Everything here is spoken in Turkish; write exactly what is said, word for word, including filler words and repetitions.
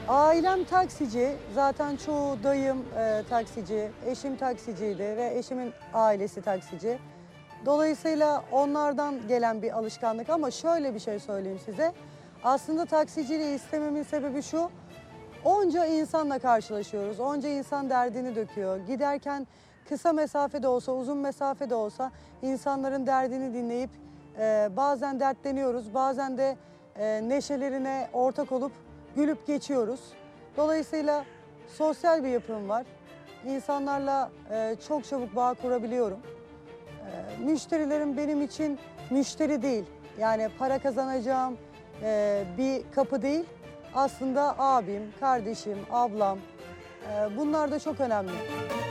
Ailem taksici. Zaten çoğu dayım e, taksici, eşim taksiciydi ve eşimin ailesi taksici. Dolayısıyla onlardan gelen bir alışkanlık ama şöyle bir şey söyleyeyim size. Aslında taksiciliği istememin sebebi şu. Onca insanla karşılaşıyoruz. Onca insan derdini döküyor. Giderken kısa mesafede olsa, uzun mesafede olsa insanların derdini dinleyip e, bazen dertleniyoruz, bazen de e, neşelerine ortak olup gülüp geçiyoruz. Dolayısıyla sosyal bir yapım var. İnsanlarla e, çok çabuk bağ kurabiliyorum. E, müşterilerim benim için müşteri değil. Yani para kazanacağım e, bir kapı değil. Aslında abim, kardeşim, ablam, e, bunlar da çok önemli.